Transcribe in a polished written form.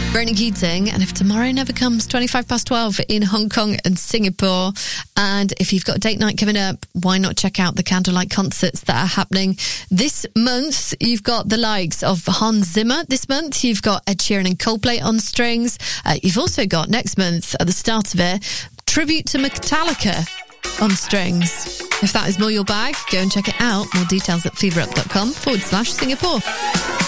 Bernie Keating, and if tomorrow never comes, 12 in Hong Kong and Singapore. And if you've got a date night coming up, why not check out the candlelight concerts that are happening this month? You've got the likes of Hans Zimmer this month. You've got Ed Sheeran and Coldplay on strings. You've also got next month, at the start of it, tribute to Metallica on strings. If that is more your bag, go and check it out. More details at feverup.com/Singapore.